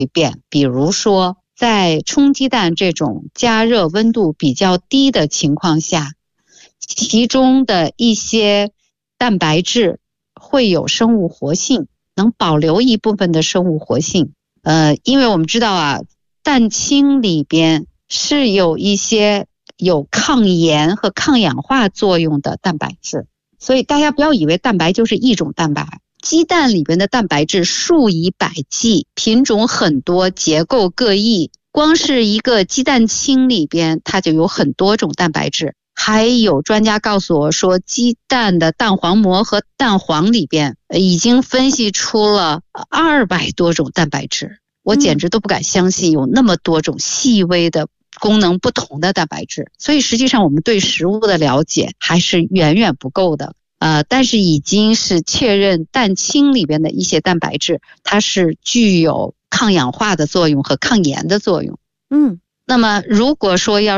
变，比如说在冲鸡蛋这种加热温度比较低的情况下，其中的一些蛋白质会有生物活性，能保留一部分的生物活性。因为我们知道啊，蛋清里边是有一些有抗炎和抗氧化作用的蛋白质，所以大家不要以为蛋白就是一种蛋白，鸡蛋里边的蛋白质数以百计，品种很多，结构各异，光是一个鸡蛋清里边它就有很多种蛋白质。还有专家告诉我说，鸡蛋的蛋黄膜和蛋黄里边已经分析出了200多种蛋白质，我简直都不敢相信有那么多种细微的功能不同的蛋白质。所以实际上我们对食物的了解还是远远不够的。但是已经是确认蛋清里边的一些蛋白质，它是具有抗氧化的作用和抗炎的作用。那么如果说要